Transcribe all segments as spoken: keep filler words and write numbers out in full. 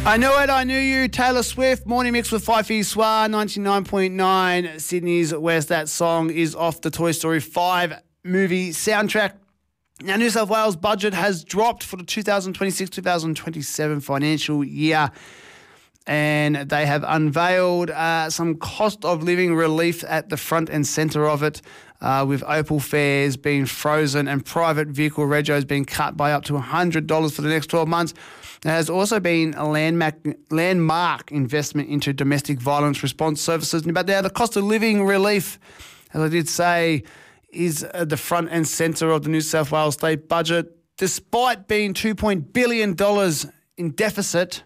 I Knew It, I Knew You, Taylor Swift, Morning Mix with Fifey Swar, ninety-nine point nine Sydney's West. That song is off the Toy Story five movie soundtrack. Now, New South Wales budget has dropped for the twenty twenty-six twenty twenty-seven financial year, and they have unveiled uh, some cost of living relief at the front and centre of it, uh, with Opal fares being frozen and private vehicle regos being cut by up to one hundred dollars for the next twelve months. There has also been a landmark, landmark investment into domestic violence response services. But now the cost of living relief, as I did say, is at the front and centre of the New South Wales state budget. Despite being two billion dollars in deficit,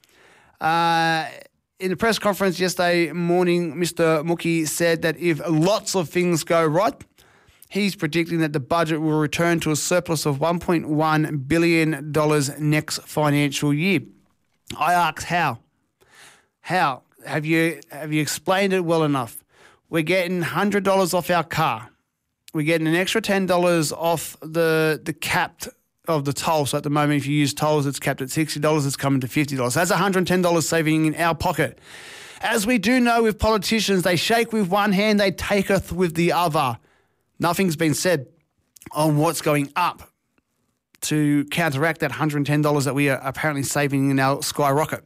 uh, in a press conference yesterday morning, Mister Mookie said that if lots of things go right, he's predicting that the budget will return to a surplus of one point one billion dollars next financial year. I asked how. How? Have you have you explained it well enough? We're getting one hundred dollars off our car. We're getting an extra ten dollars off the, the capped of the toll. So at the moment, if you use tolls, it's capped at sixty dollars. It's coming to fifty dollars. That's one hundred ten dollars saving in our pocket. As we do know with politicians, they shake with one hand, they taketh with the other. Nothing's been said on what's going up to counteract that one hundred ten dollars that we are apparently saving in our skyrocket.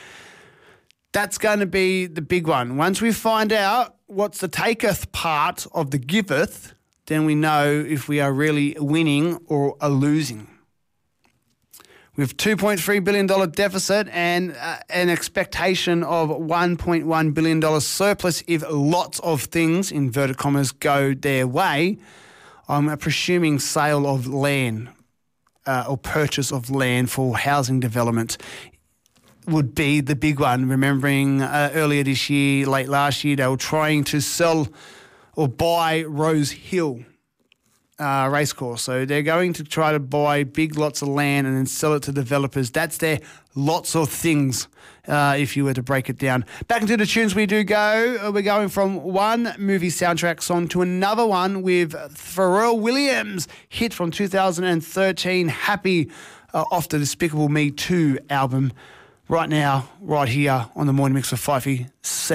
That's going to be the big one. Once we find out what's the taketh part of the giveth, then we know if we are really winning or are losing. With two point three billion dollars deficit and uh, an expectation of one point one billion dollars surplus if lots of things, inverted commas, go their way, I'm presuming sale of land uh, or purchase of land for housing development would be the big one. Remembering uh, earlier this year, late last year, they were trying to sell or buy Rose Hill Uh, racecourse. So they're going to try to buy big lots of land and then sell it to developers. That's their lots of things, uh, if you were to break it down. Back into the tunes we do go. Uh, we're going from one movie soundtrack song to another one with Pharrell Williams, hit from two thousand thirteen, Happy, uh, off the Despicable Me two album. Right now, right here on the Morning Mix with Fifey. So,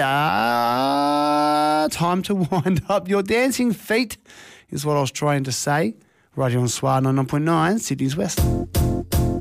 time to wind up your dancing feet, is what I was trying to say. Right here on Swar ninety-nine point nine, Sydney's West.